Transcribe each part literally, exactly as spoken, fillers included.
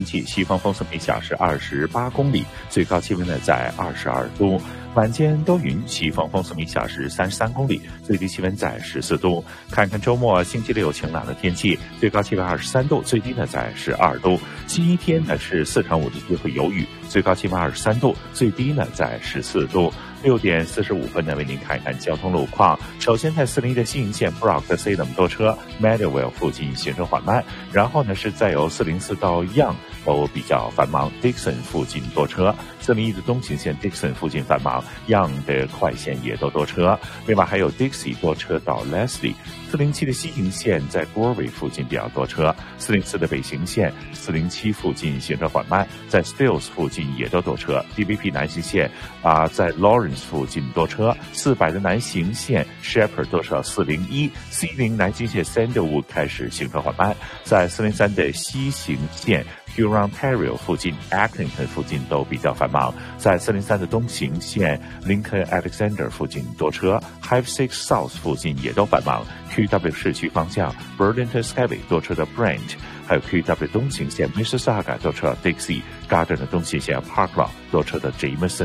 西方风速每小时二十八公里，最高气温呢在二十二度。晚间多云，西风风速每小时三十三公里，最低气温在十四度。看看周末，星期六晴朗的天气，最高气温二十三度，最低呢在十二度。星期天呢是四成五的机会有雨，最高气温二十三度，最低呢在十四度。六点四十五分呢，为您看一看交通路况。首先在四零一的西营线 Brock Salem 多车 ，Meadowvale 附近行车缓慢。然后呢是再由四零四到 Young 都比较繁忙 ，Dixon 附近多车。四零一的东行线 Dixon 附近繁忙 ，Young 的快线也都多车。另外还有 Dixie 多车到 Leslie。四零七的西行线在 Gorey 附近比较多车。四零四的北行线四零七附近行车缓慢，在 Stills 附近也都多车。D V P 南行线啊、呃，在 Lawrence 附近多车。四百的南行线 Shepherd 多车。四零一 C 零南行线 Sandalwood 开始行车缓慢，在四零三的西行线 Hurontario 附近 Acklington 附近都比较繁忙，在四零三的东行线 Lincoln Alexander 附近多车。Hive Six South 附近也都繁忙。Q W 市区方向 Burlington Skyway 多车的 Brent， 还有 Q W 东行线 Mississauga 多车 Dixie， Garden 的东行线 Parklawn 多车的 Jameson。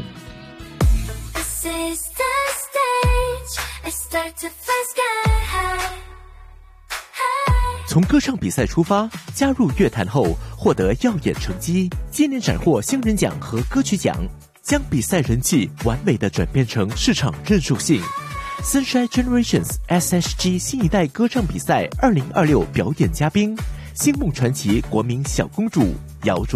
从歌唱比赛出发，加入乐坛后获得耀眼成绩，接连斩获新人奖和歌曲奖，将比赛人气完美的转变成市场认受性。Sunshine Generations S H G 新一代歌唱比赛二零二六表演嘉宾，星梦传奇国民小公主姚卓